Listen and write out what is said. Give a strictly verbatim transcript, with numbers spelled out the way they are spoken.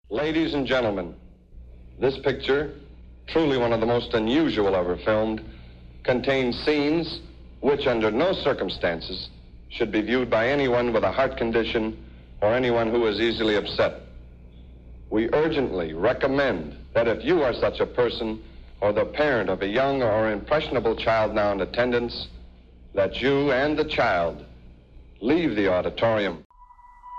Ladies and gentlemen, this picture, truly one of the most unusual ever filmed, contains scenes which under no circumstances should be viewed by anyone with a heart condition or anyone who is easily upset. We urgently recommend that if you are such a person or the parent of a young or impressionable child now in attendance, that you and the child leave the auditorium.